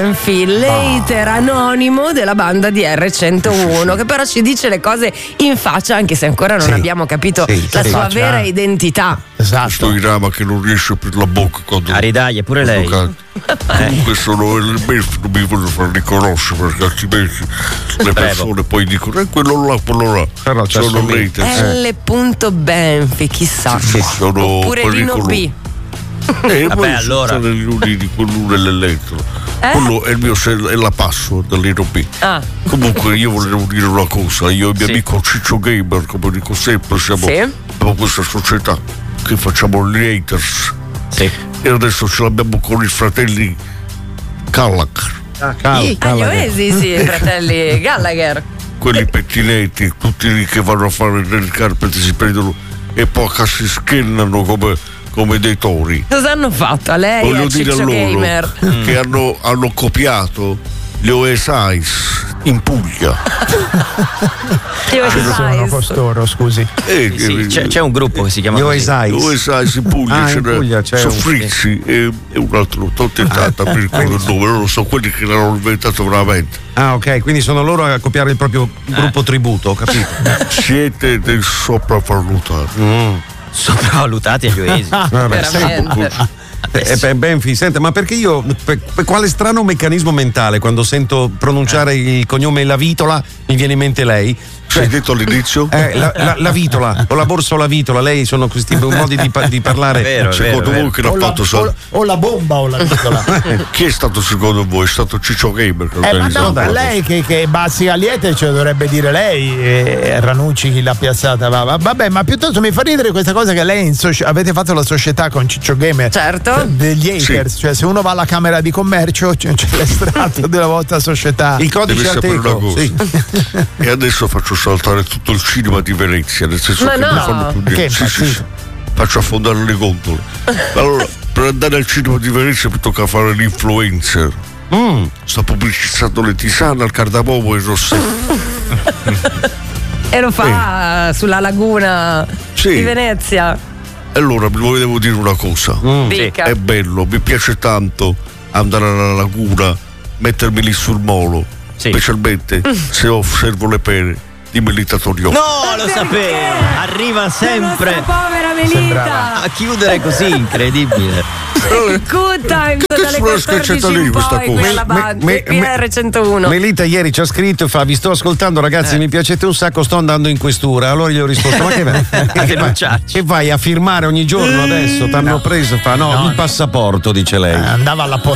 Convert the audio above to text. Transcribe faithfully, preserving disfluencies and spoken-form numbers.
Benfi, l'hater anonimo della banda di R centouno, che però ci dice le cose in faccia, anche se ancora non Sì. abbiamo capito Sì, la sì. sua Faccia. vera identità. Esatto. Sto in rama che non riesce per la bocca quando. A ridaglia pure lei. quando canto. Comunque sono il Benfi, non mi voglio far riconoscere perché altrimenti le persone poi dicono: eh, quello là, quello là. Però c'è sono assomiglia. l'hater. L. Benfi, chissà. Sì, sono Oppure Lino B. Eh, Vabbè, poi allora. sono gli uni di quell'uno e l'elettro. Eh? Quello è il mio è la password dell'I R B. Ah. Comunque io volevo dire una cosa, io e mio Sì. amico Ciccio Gamer, come dico sempre, siamo Sì. abbiamo questa società che facciamo gli haters. Sì. E adesso ce l'abbiamo con i fratelli Gallagher, Ah, calma, Agli calma. Oasis, i fratelli Gallagher. quelli pettinetti, tutti lì che vanno a fare nel carpet, si prendono e poi si schennano come, come dei tori. Cosa hanno fatto a lei e Voglio a dire a Ciccio loro Gamer? che hanno, hanno copiato gli Oasis in Puglia. Gli Chi sono Oasis. costoro, scusi? Eh, Sì, c'è, c'è un gruppo che si chiama Gli così. Oasis. Gli Oasis in Puglia, Ah, in ce n'è- Puglia c'è sono un- Frizzi e, e un altro, t'ho tentata per il nome, loro sono quelli che l'hanno inventato veramente. Ah, ok, quindi sono loro a copiare il proprio gruppo tributo, ho capito. Siete dei sopravvalutati. Mm. Sopravvalutati agli Oasis. Vabbè, Veramente. Eh, beh, Benfi, senta, ma perché io, per, per quale strano meccanismo mentale quando sento pronunciare il cognome La Vitola mi viene in mente lei? Ci hai detto all'inizio? Eh, la, la, la Vitola, o la borsa o la Vitola, lei sono questi modi di, pa- di parlare. È vero, è Secondo vero, voi che l'ha O la, fatto o, solo? o la bomba o la piccola. Chi è stato secondo voi? È stato Ciccio Gamer che Eh, ma organizzava no, la cosa. lei che, che bazzica liete ce lo dovrebbe dire lei, e Ranucci chi l'ha piazzata. Va, va- vabbè, ma piuttosto mi fa ridere questa cosa che lei in soci- avete fatto la società con Ciccio Gamer. Certo. Degli haters, cioè se uno va alla Camera di Commercio c'è, c'è l'estratto della vostra società. Il codice Devi sapere Ateco. una cosa. Sì. E adesso faccio saltare tutto il cinema di Venezia, nel senso Ma che no. non fanno più Che niente. Sì, sì, sì. Faccio affondare le gondole. Allora, per andare al cinema di Venezia mi tocca fare l'influencer. Mm. Sto pubblicizzando le tisane al cardamomo e il rossetto. E lo fa sulla laguna Sì. di Venezia. Allora, vi volevo dire una cosa. Dica. È bello, mi piace tanto andare alla laguna, mettermi lì sul molo, Sì. specialmente se osservo le pere di Melita Toriò. No, lo sapevo! Arriva sempre La nostra povera Melita. a chiudere così, incredibile. Good times Che dalle cazzo è scacciata quattordici lì in questa poi cosa? quella Me- band, me- qui me- R centouno. Melita ieri ci ha scritto e fa: vi sto ascoltando ragazzi, mi piacete un sacco, sto andando in questura. Allora gli ho risposto: ma che vai, che vai, denunciarci. che vai a firmare ogni giorno adesso? T'hanno preso? Fa no, il passaporto, dice lei. Andava alla